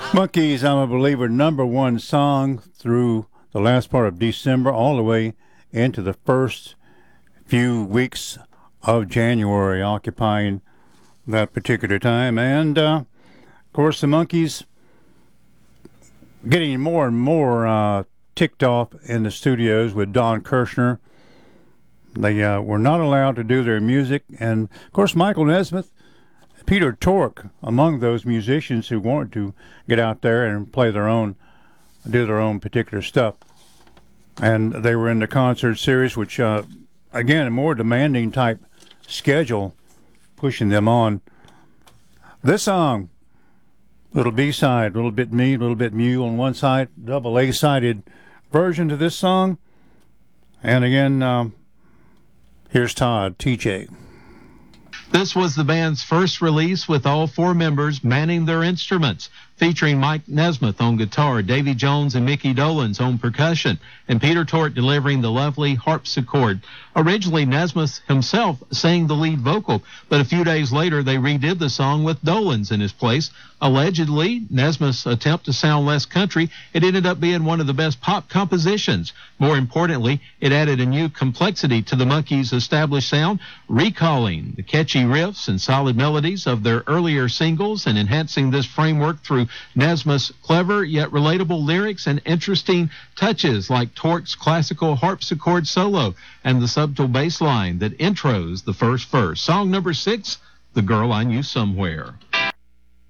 Monkeys, I'm a Believer, #1 song through the last part of December, all the way into the first few weeks of January, occupying that particular time. And, of course, the Monkeys getting more and more ticked off in the studios with Don Kirshner. They were not allowed to do their music. And, of course, Michael Nesmith, Peter Tork, among those musicians who wanted to get out there and play their own, do their own particular stuff. And they were in the concert series, which, again, a more demanding type schedule, pushing them on. This song, little B-side, little bit me, little bit Mew on one side, double A-sided version to this song. And again, here's Todd, TJ. This was the band's first release with all four members manning their instruments, featuring Mike Nesmith on guitar, Davy Jones and Mickey Dolenz on percussion, and Peter Tork delivering the lovely harpsichord. Originally, Nesmith himself sang the lead vocal, but a few days later they redid the song with Dolenz in his place. Allegedly, Nesmith's attempt to sound less country, it ended up being one of the best pop compositions. More importantly, it added a new complexity to the Monkees' established sound, recalling the catchy riffs and solid melodies of their earlier singles and enhancing this framework through Nesmith's clever yet relatable lyrics and interesting touches like Tork's classical harpsichord solo and the subtle bass line that intros the first verse. Song number 6, The Girl I Knew Somewhere.